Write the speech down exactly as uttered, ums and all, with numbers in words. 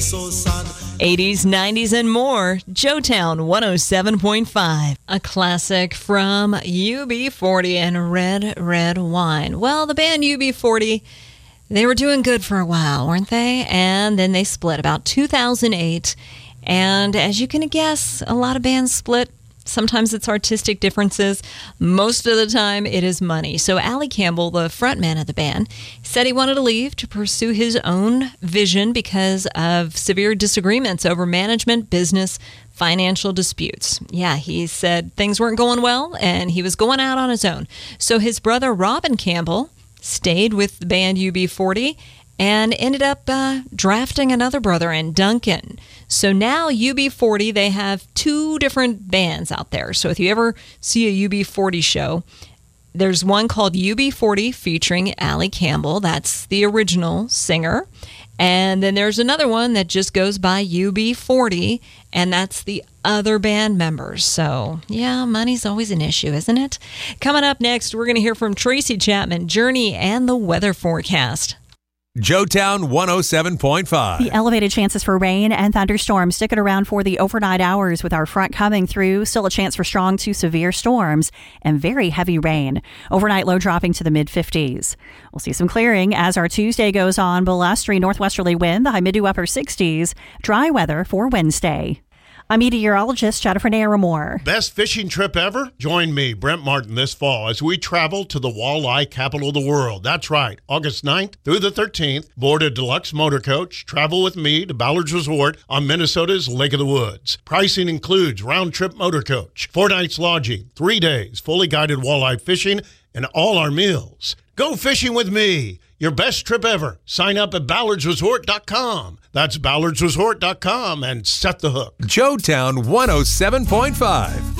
eighties, nineties, and more. Joetown one oh seven point five. A classic from U B forty and Red, Red Wine. Well, the band U B forty, they were doing good for a while, weren't they? And then they split about two thousand eight. And as you can guess, a lot of bands split. Sometimes it's artistic differences. Most of the time, it is money. So Allie Campbell, the frontman of the band, said he wanted to leave to pursue his own vision because of severe disagreements over management, business, financial disputes. Yeah, he said things weren't going well, and he was going out on his own. So his brother, Robin Campbell, stayed with the band U B forty and ended up uh, drafting another brother in, Duncan. So now U B forty, they have two different bands out there. So if you ever see a U B forty show, there's one called U B forty featuring Allie Campbell. That's the original singer. And then there's another one that just goes by U B forty, and that's the other band members. So, yeah, money's always an issue, isn't it? Coming up next, we're going to hear from Tracy Chapman, Journey, and the weather forecast. Joetown one oh seven point five. The elevated chances for rain and thunderstorms sticking around for the overnight hours with our front coming through. Still a chance for strong to severe storms and very heavy rain. Overnight low dropping to the mid fifties. We'll see some clearing as our Tuesday goes on. Blustery northwesterly wind, the high mid to upper sixties. Dry weather for Wednesday. I'm meteorologist Jennifer Naramore. Best fishing trip ever? Join me, Brent Martin, this fall as we travel to the walleye capital of the world. That's right, August ninth through the thirteenth. Board a deluxe motor coach. Travel with me to Ballard's Resort on Minnesota's Lake of the Woods. Pricing includes round-trip motor coach, four nights lodging, three days, fully guided walleye fishing, and all our meals. Go fishing with me. Your best trip ever. Sign up at ballards resort dot com. That's ballards resort dot com and set the hook. Joetown one oh seven point five.